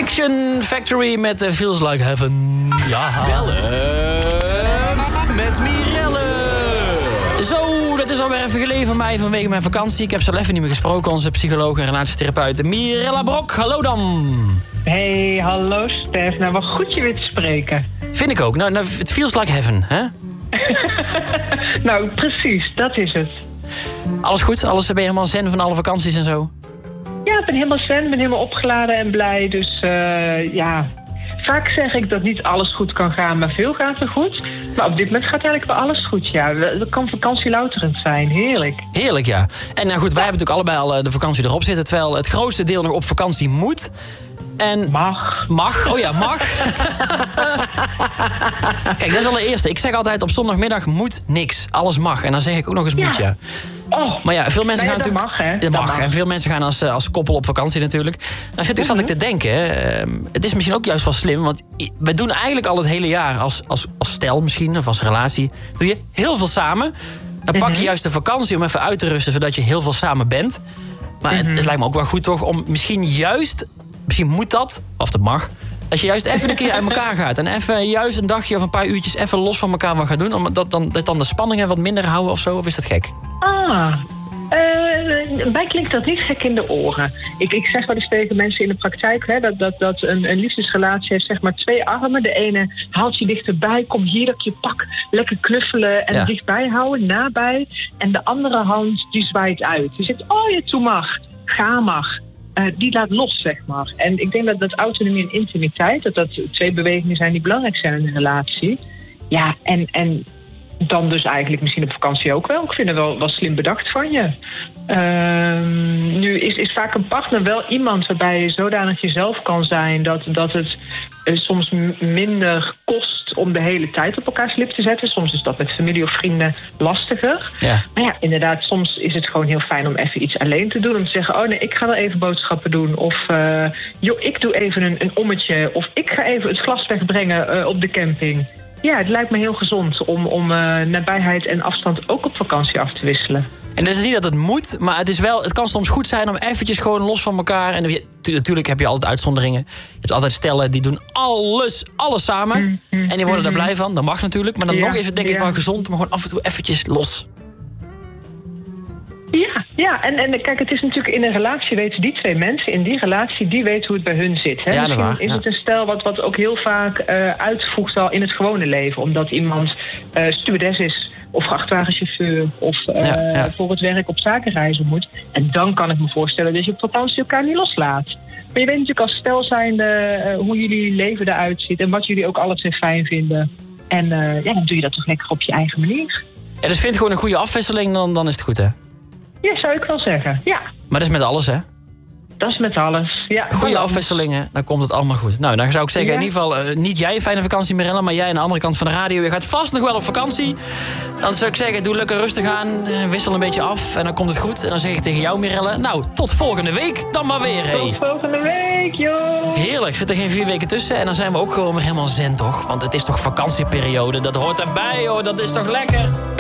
Fiction Factory met Feels Like Heaven. Ja. Bellen met Mirelle. Zo, dat is alweer even geleden van mij vanwege mijn vakantie. Ik heb zo even niet meer gesproken. Onze psycholoog en relatietherapeut Mirella Brok. Hallo dan. Hey, hallo Stef. Nou, wat goed je weer te spreken. Vind ik ook. Nou, het feels like heaven, hè? Nou, precies. Dat is het. Alles goed? Ben je helemaal zen van alle vakanties en zo? Ja, ik ben helemaal zen. Ben helemaal opgeladen en blij. Dus ja... Vaak zeg ik dat niet alles goed kan gaan, maar veel gaat er goed. Maar op dit moment gaat eigenlijk wel alles goed, ja. Dat kan vakantielouterend zijn. Heerlijk. Heerlijk, ja. En nou goed, wij hebben natuurlijk allebei al de vakantie erop zitten. Terwijl het grootste deel nog op vakantie moet. En mag. Oh ja, mag. Kijk, dat is wel de eerste. Ik zeg altijd op zondagmiddag moet niks. Alles mag. En dan zeg ik ook nog eens moet, ja. Oh, maar ja, veel mensen gaan natuurlijk... Mag, hè? Dat mag. En veel mensen gaan als koppel op vakantie natuurlijk. Dan vind ik wat ik te denken. Het is misschien ook juist wel slim. Want we doen eigenlijk al het hele jaar als stel misschien, of als relatie. Doe je heel veel samen. Dan pak je juist de vakantie om even uit te rusten, zodat je heel veel samen bent. Maar het lijkt me ook wel goed toch om misschien moet dat, of dat mag, dat je juist even een keer uit elkaar gaat. En even juist een dagje of een paar uurtjes even los van elkaar wat gaat doen. Omdat dan de spanningen wat minder houden of zo. Of is dat gek? Mij klinkt dat niet gek in de oren. Ik zeg wel eens tegen mensen in de praktijk, hè, dat een liefdesrelatie heeft zeg maar 2 armen. De ene haalt je dichterbij, kom hier dat je pak, lekker knuffelen en dichtbij houden, nabij. En de andere hand die zwaait uit. Die zegt, oh je toe mag, ga mag. Die laat los, zeg maar. En ik denk dat autonomie en intimiteit, dat 2 bewegingen zijn die belangrijk zijn in een relatie. Ja, en dan dus eigenlijk misschien op vakantie ook wel. Ik vind het wel slim bedacht van je. Nu is vaak een partner wel iemand waarbij je zodanig jezelf kan zijn dat het soms minder kost om de hele tijd op elkaars lip te zetten. Soms is dat met familie of vrienden lastiger. Ja. Maar ja, inderdaad, soms is het gewoon heel fijn om even iets alleen te doen. Om te zeggen, oh nee, ik ga wel even boodschappen doen. Of joh, ik doe even een ommetje. Of ik ga even het glas wegbrengen op de camping. Ja, het lijkt me heel gezond om nabijheid en afstand ook op vakantie af te wisselen. En dat is niet dat het moet, maar het kan soms goed zijn om eventjes gewoon los van elkaar. En natuurlijk heb je altijd uitzonderingen. Je hebt altijd stellen die doen alles samen. En die worden daar blij van. Dat mag natuurlijk. Maar dan nog is het denk ik wel gezond om gewoon af en toe eventjes los. Ja, en kijk, het is natuurlijk in een relatie weten die 2 mensen in die relatie, die weten hoe het bij hun zit. Hè? Ja, misschien is het een stel wat ook heel vaak uitvoegt al in het gewone leven. Omdat iemand stewardess is of vrachtwagenchauffeur of voor het werk op zakenreizen moet. En dan kan ik me voorstellen dat je op vakantie elkaar niet loslaat. Maar je weet natuurlijk als stel zijnde hoe jullie leven eruit ziet en wat jullie ook alle 2 fijn vinden. En dan doe je dat toch lekker op je eigen manier. Ja, dus vind gewoon een goede afwisseling, dan is het goed, hè? Ja, zou ik wel zeggen, ja. Maar dat is met alles, hè? Dat is met alles, ja. Goede afwisselingen, dan komt het allemaal goed. Nou, dan zou ik zeggen, in ieder geval, niet jij fijne vakantie, Mirella, maar jij aan de andere kant van de radio. Je gaat vast nog wel op vakantie. Dan zou ik zeggen, doe lekker rustig aan, wissel een beetje af en dan komt het goed. En dan zeg ik tegen jou, Mirella, nou, tot volgende week dan maar weer, hé. Tot volgende week, joh. Heerlijk, zit er geen 4 weken tussen en dan zijn we ook gewoon weer helemaal zen, toch? Want het is toch vakantieperiode, dat hoort erbij, hoor, dat is toch lekker?